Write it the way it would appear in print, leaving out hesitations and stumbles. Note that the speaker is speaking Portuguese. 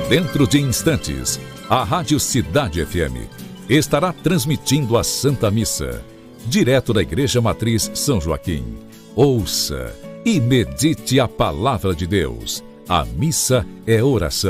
Dentro de instantes, a Rádio Cidade FM estará transmitindo a Santa Missa, direto da Igreja Matriz São Joaquim. Ouça e medite a palavra de Deus. A missa é oração.